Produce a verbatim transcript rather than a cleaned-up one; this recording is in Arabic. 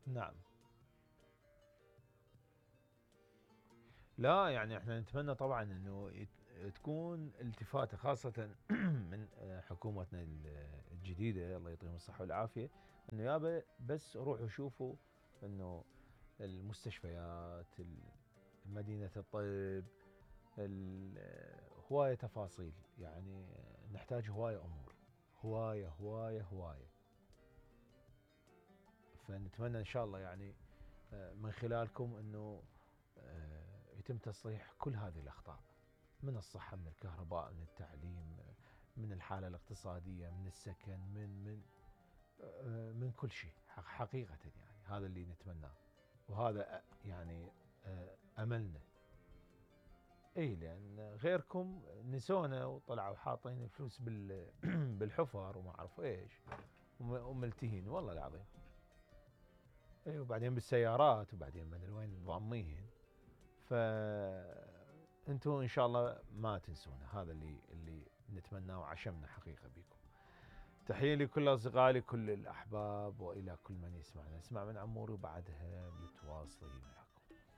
نعم. لا يعني احنا نتمنى طبعا انه يت- تكون التفاته خاصه من آه، حكومتنا ال- الجديده، الله يعطيهم الصحه والعافيه، انه يابا بس روحوا شوفوا انه المستشفيات، ال- مدينه الطب، ال- هوايه تفاصيل، يعني نحتاج هوايه امور، هوايه هوايه هوايه. فنتمنى ان شاء الله يعني آه، من خلالكم انه آه، يتم تصليح كل هذه الاخطاء، من الصحة، من الكهرباء، من التعليم، من الحالة الاقتصادية، من السكن، من من آه، من كل شيء حقيقة، يعني هذا اللي نتمناه، وهذا يعني آه، أملنا. اي لان غيركم نسونا وطلعوا حاطين الفلوس بال بالحفر وما اعرف ايش، وملتهين والله العظيم. اي وبعدين بالسيارات، وبعدين ما ادري وين ضامين. ف انتم ان شاء الله ما تنسونا، هذا اللي اللي نتمناه وعشمنا حقيقه بكم. تحيه لكل اصدقائي، كل الاحباب، والى كل من يسمعنا. اسمع من عموري وبعدها بتواصلي.